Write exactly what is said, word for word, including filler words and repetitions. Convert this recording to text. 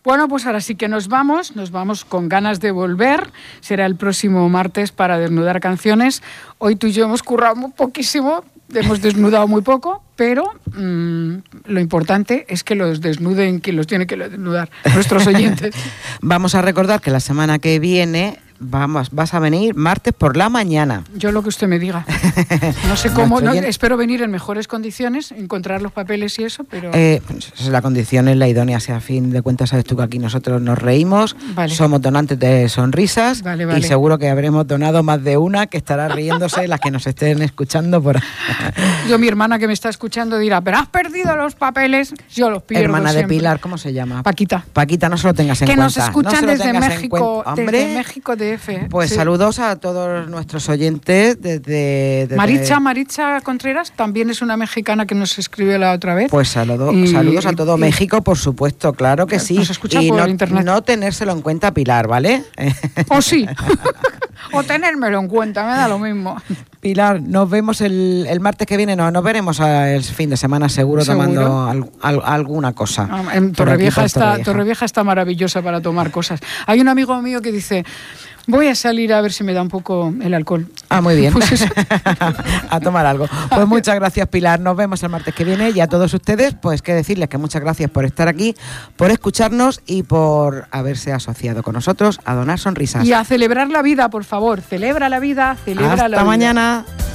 Bueno, pues ahora sí que nos vamos, nos vamos con ganas de volver. Será el próximo martes para desnudar canciones. Hoy tú y yo hemos currado muy poquísimo, hemos desnudado muy poco, pero mmm, lo importante es que los desnuden quien los tiene que desnudar, nuestros oyentes. Vamos a recordar que la semana que viene vamos, vas a venir martes por la mañana. Yo lo que usted me diga. No sé cómo, no, espero venir en mejores condiciones, encontrar los papeles y eso, pero... Eh, pues la condición es la idónea, si a fin de cuentas sabes tú que aquí nosotros nos reímos, vale. Somos donantes de sonrisas, vale, vale. Y seguro que habremos donado más de una que estará riéndose las que nos estén escuchando por ahí. Yo, mi hermana que me está escuchando dirá, pero has perdido los papeles, yo los pierdo Hermana siempre. De Pilar, ¿cómo se llama? Paquita. Paquita, no se lo tengas en que cuenta. Que nos escuchan no desde México, desde México de Pues sí. Saludos a todos nuestros oyentes desde, desde... Maritza, Maritza Contreras también es una mexicana que nos escribió la otra vez. Pues saludo, y, saludos a todo y, México, por supuesto, claro que sí. Nos escucha y por no, internet. No tenérselo en cuenta, Pilar, ¿vale? O sí, o tenérmelo en cuenta, me da lo mismo. Pilar, nos vemos el, el martes que viene, no, nos veremos el fin de semana seguro, ¿Seguro? tomando al, al, alguna cosa. Ah, en Torrevieja, está, Torrevieja. Torrevieja está maravillosa para tomar cosas. Hay un amigo mío que dice, voy a salir a ver si me da un poco el alcohol. Ah, muy bien. Pues a tomar algo. Pues muchas gracias, Pilar, nos vemos el martes que viene y a todos ustedes, pues que decirles que muchas gracias por estar aquí, por escucharnos y por haberse asociado con nosotros a donar sonrisas. Y a celebrar la vida, por favor, celebra la vida, celebra Hasta la vida. mañana.